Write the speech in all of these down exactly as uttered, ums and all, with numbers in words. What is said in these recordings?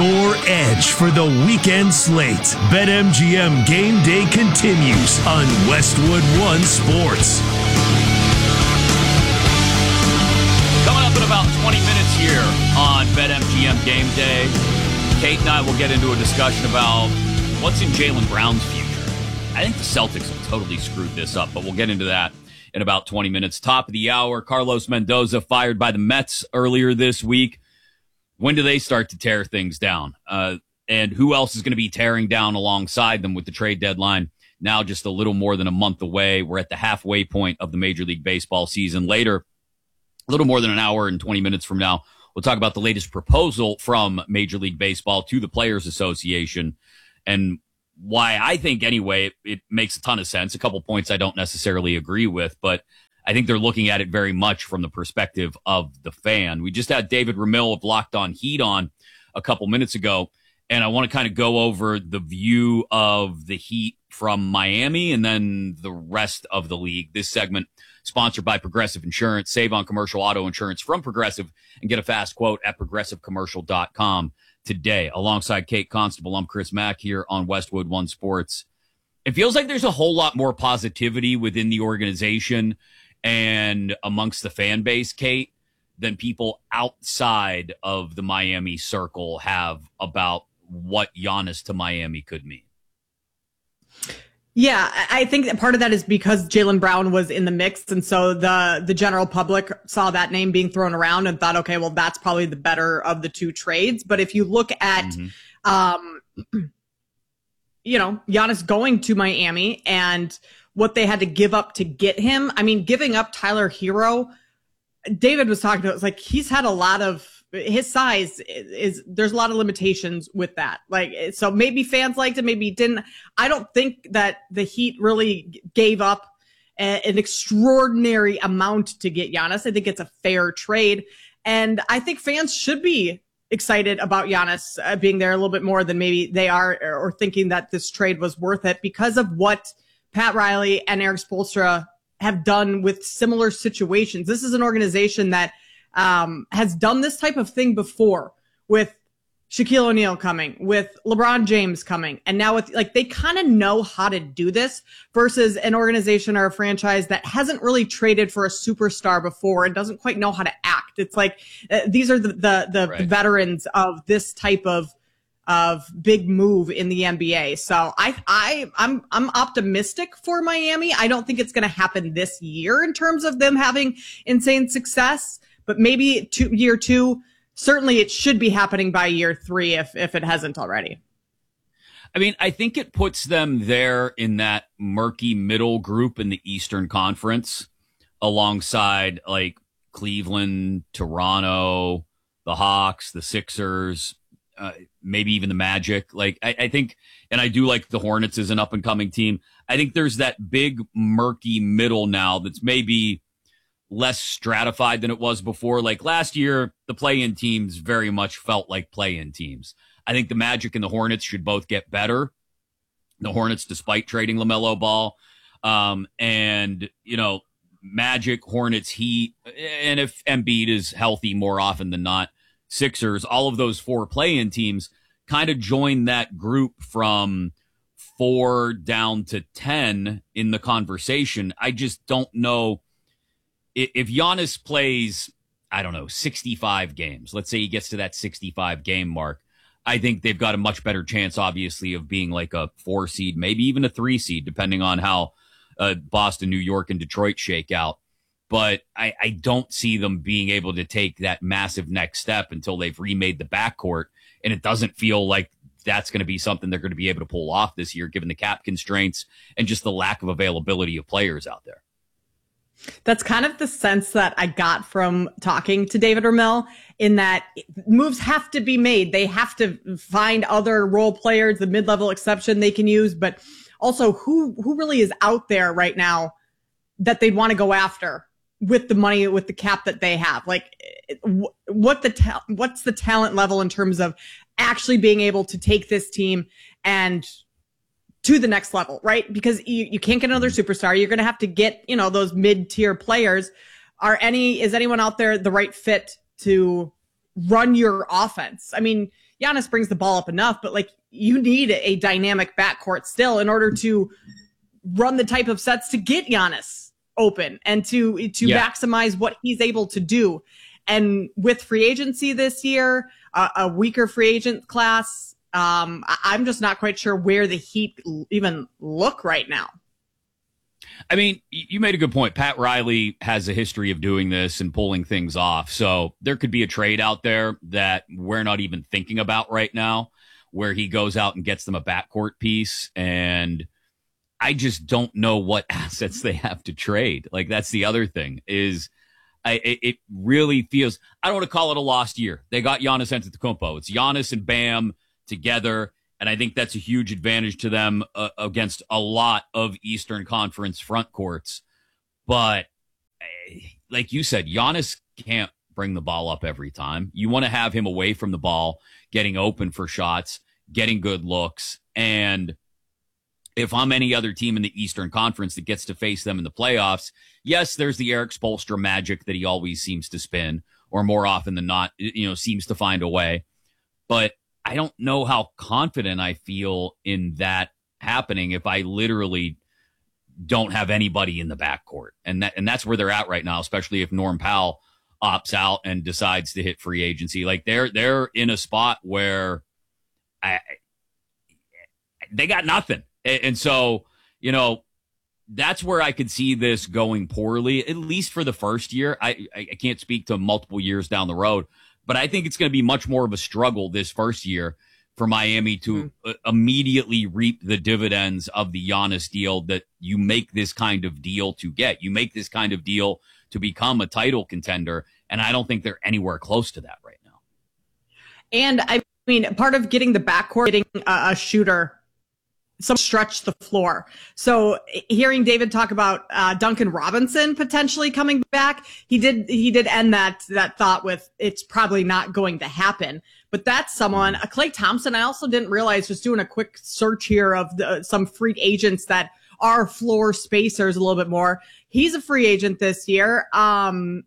your edge for the weekend slate. BetMGM Game Day continues on Westwood One Sports. Coming up in about twenty minutes here on BetMGM Game Day, Kate and I will get into a discussion about what's in Jaylen Brown's future. I think the Celtics have totally screwed this up, but we'll get into that in about twenty minutes. Top of the hour, Carlos Mendoza fired by the Mets earlier this week. When do they start to tear things down? Uh, and who else is going to be tearing down alongside them with the trade deadline now just a little more than a month away? We're at the halfway point of the Major League Baseball season. Later, a little more than an hour and twenty minutes from now, we'll talk about the latest proposal from Major League Baseball to the Players Association and why I think, anyway, it, it makes a ton of sense. A couple points I don't necessarily agree with, but I think they're looking at it very much from the perspective of the fan. We just had David Ramil of Locked On Heat on a couple minutes ago, and I want to kind of go over the view of the Heat from Miami and then the rest of the league. This segment sponsored by Progressive Insurance. Save on commercial auto insurance from Progressive and get a fast quote at progressive commercial dot com today. Alongside Kate Constable, I'm Chris Mack here on Westwood One Sports. It feels like there's a whole lot more positivity within the organization and amongst the fan base, Kate, than people outside of the Miami circle have about what Giannis to Miami could mean. Yeah, I think that part of that is because Jaylen Brown was in the mix. And so the, the general public saw that name being thrown around and thought, okay, well, that's probably the better of the two trades. But if you look at, mm-hmm. um, you know, Giannis going to Miami and what they had to give up to get him. I mean, giving up Tyler Hero, David was talking about, it's like he's had a lot of, his size is, is there's a lot of limitations with that. Like, so maybe fans liked it, maybe didn't. I don't think that the Heat really gave up a, an extraordinary amount to get Giannis. I think it's a fair trade. And I think fans should be excited about Giannis uh, being there a little bit more than maybe they are, or, or thinking that this trade was worth it because of what Pat Riley and Erik Spoelstra have done with similar situations. This is an organization that Um, has done this type of thing before with Shaquille O'Neal coming, with LeBron James coming. And now with like, they kind of know how to do this versus an organization or a franchise that hasn't really traded for a superstar before and doesn't quite know how to act. It's like, uh, these are the, the, the right. veterans of this type of, of big move in the N B A. So I, I, I'm, I'm optimistic for Miami. I don't think it's going to happen this year in terms of them having insane success. But maybe two, year two, certainly it should be happening by year three if if it hasn't already. I mean, I think it puts them there in that murky middle group in the Eastern Conference alongside like Cleveland, Toronto, the Hawks, the Sixers, uh, maybe even the Magic. Like, I, I think, and I do like the Hornets as an up-and-coming team. I think there's that big murky middle now that's maybe less stratified than it was before. Like last year, the play-in teams very much felt like play-in teams. I think the Magic and the Hornets should both get better. The Hornets, despite trading LaMelo Ball, um, and, you know, Magic, Hornets, Heat, and if Embiid is healthy more often than not, Sixers, all of those four play-in teams kind of join that group from four down to ten in the conversation. I just don't know. If Giannis plays, I don't know, sixty-five games, let's say he gets to that sixty-five game mark, I think they've got a much better chance, obviously, of being like a four seed, maybe even a three seed, depending on how uh, Boston, New York, and Detroit shake out. But I, I don't see them being able to take that massive next step until they've remade the backcourt. And it doesn't feel like that's going to be something they're going to be able to pull off this year, given the cap constraints and just the lack of availability of players out there. That's kind of the sense that I got from talking to David Ramil, in that moves have to be made. They have to find other role players, the mid-level exception they can use, but also who, who really is out there right now that they'd want to go after with the money, with the cap that they have. Like what the, ta- what's the talent level in terms of actually being able to take this team and to the next level, right? Because you, you can't get another superstar. You're going to have to get, you know, those mid-tier players. Are any, is anyone out there the right fit to run your offense. I mean, Giannis brings the ball up enough, but like you need a dynamic backcourt still in order to run the type of sets to get Giannis open and to to yeah. maximize what he's able to do. And with free agency this year, uh, a weaker free agent class, um, I'm just not quite sure where the Heat even look right now. I mean, you made a good point. Pat Riley has a history of doing this and pulling things off. So there could be a trade out there that we're not even thinking about right now, where he goes out and gets them a backcourt piece. And I just don't know what assets they have to trade. Like, that's the other thing is I, it, it really feels, I don't want to call it a lost year. They got Giannis Antetokounmpo. It's Giannis and Bam together. And I think that's a huge advantage to them uh, against a lot of Eastern Conference front courts. But like you said, Giannis can't bring the ball up every time. You want to have him away from the ball, getting open for shots, getting good looks. And if I'm any other team in the Eastern Conference that gets to face them in the playoffs, yes, there's the Eric Spoelstra magic that he always seems to spin, or more often than not, you know, seems to find a way. But I don't know how confident I feel in that happening if I literally don't have anybody in the backcourt. And that, and that's where they're at right now, especially if Norm Powell opts out and decides to hit free agency. Like they're, they're in a spot where I, they got nothing. And so, you know, that's where I could see this going poorly, at least for the first year. I, I can't speak to multiple years down the road, but I think it's going to be much more of a struggle this first year for Miami to mm-hmm. uh, immediately reap the dividends of the Giannis deal that you make this kind of deal to get. You make this kind of deal to become a title contender, and I don't think they're anywhere close to that right now. And I mean, part of getting the backcourt, getting a, a shooter, some stretch the floor. So hearing David talk about uh, Duncan Robinson potentially coming back, he did he did end that that thought with it's probably not going to happen. But that's someone, uh, Klay Thompson. I also didn't realize, just doing a quick search here of the, some free agents that are floor spacers a little bit more. He's a free agent this year. Um,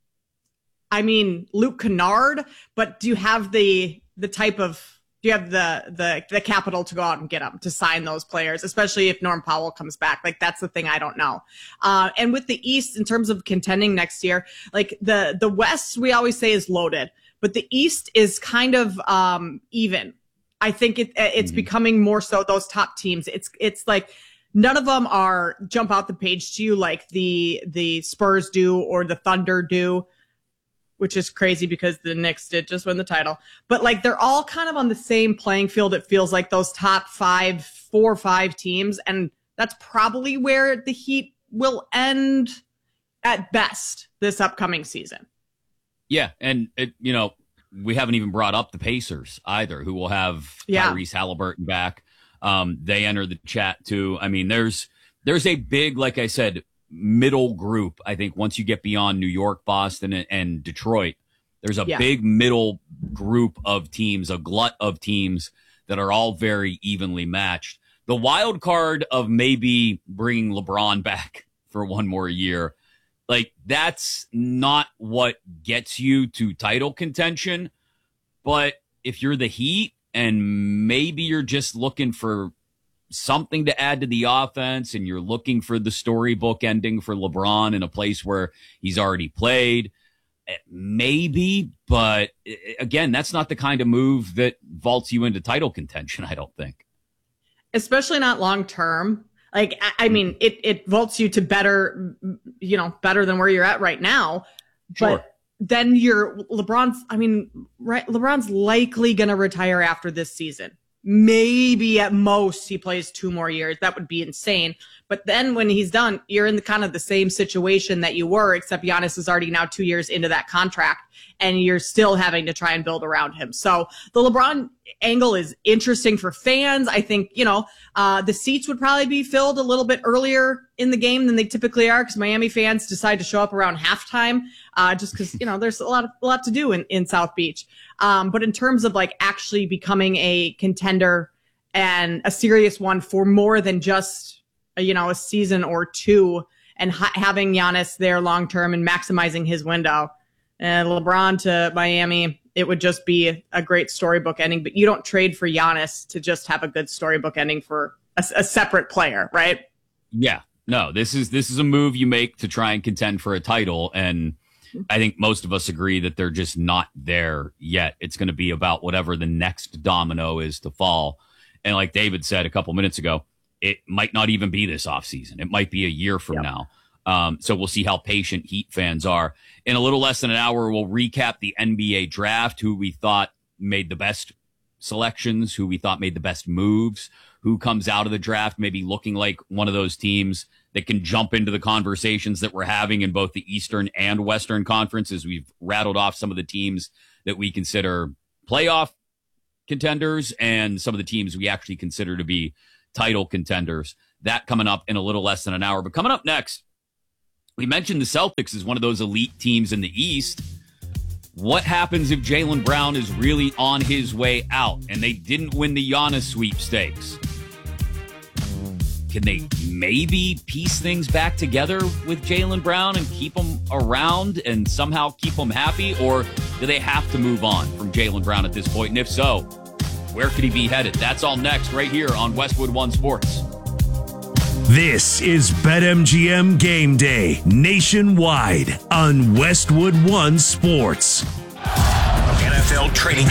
I mean, Luke Kennard, but do you have the the type of Do you have the, the, the capital to go out and get them, to sign those players, especially if Norm Powell comes back? Like, that's the thing I don't know. Uh, and with the East, in terms of contending next year, like the, the West, we always say is loaded, but the East is kind of, um, even. I think it, it's mm-hmm. becoming more so those top teams. It's, it's like none of them are jump out the page to you like the, the Spurs do or the Thunder do, which is crazy because the Knicks did just win the title. But like they're all kind of on the same playing field. It feels like those top five, four or five teams. And that's probably where the Heat will end at best this upcoming season. Yeah. And, it, you know, we haven't even brought up the Pacers either, who will have yeah. Tyrese Halliburton back. Um, they enter the chat too. I mean, there's, there's a big, like I said, middle group. I think once you get beyond New York, Boston, and, and Detroit, there's a yeah. big middle group of teams, a glut of teams that are all very evenly matched. The wild card of maybe bringing LeBron back for one more year, like that's not what gets you to title contention. But if you're the Heat and maybe you're just looking for something to add to the offense and you're looking for the storybook ending for LeBron in a place where he's already played, maybe, but again, that's not the kind of move that vaults you into title contention, I don't think. Especially not long term. Like, I mean, it, it vaults you to better, you know, better than where you're at right now. Sure. But then you're LeBron's, I mean, right, LeBron's likely going to retire after this season. Maybe at most he plays two more years. That would be insane. But then when he's done, you're in the kind of the same situation that you were, except Giannis is already now two years into that contract and you're still having to try and build around him. So the LeBron angle is interesting for fans. I think, you know, uh, the seats would probably be filled a little bit earlier in the game than they typically are because Miami fans decide to show up around halftime, uh, just because, you know, there's a lot of, a lot to do in, in South Beach. Um, but in terms of like actually becoming a contender and a serious one for more than just, a, you know, a season or two and ha- having Giannis there long term and maximizing his window, and LeBron to Miami, it would just be a great storybook ending. But you don't trade for Giannis to just have a good storybook ending for a, a separate player, right? Yeah, no, this is this is a move you make to try and contend for a title, and I think most of us agree that they're just not there yet. It's going to be about whatever the next domino is to fall. And like David said a couple minutes ago, it might not even be this offseason. It might be a year from yep. now. Um, so we'll see how patient Heat fans are. In a little less than an hour, we'll recap the N B A draft, who we thought made the best selections, who we thought made the best moves, who comes out of the draft maybe looking like one of those teams that can jump into the conversations that we're having in both the Eastern and Western conferences. We've rattled off some of the teams that we consider playoff contenders and some of the teams we actually consider to be title contenders. That coming up in a little less than an hour. But coming up next, we mentioned the Celtics as one of those elite teams in the East. What happens if Jaylen Brown is really on his way out and they didn't win the Giannis sweepstakes? Can they maybe piece things back together with Jaylen Brown and keep him around and somehow keep him happy? Or do they have to move on from Jaylen Brown at this point? And if so, where could he be headed? That's all next right here on Westwood One Sports. This is BetMGM Game Day nationwide on Westwood One Sports. N F L training